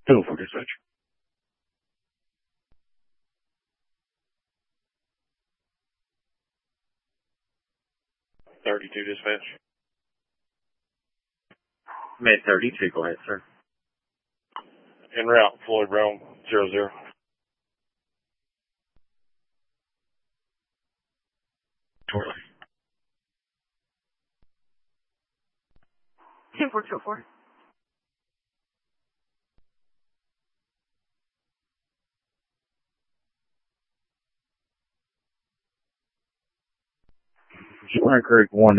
204 dispatch. 32 dispatch. Med 32, go ahead, sir. En route, Floyd Realm, 00. Shortly. 10424. Spring Creek 1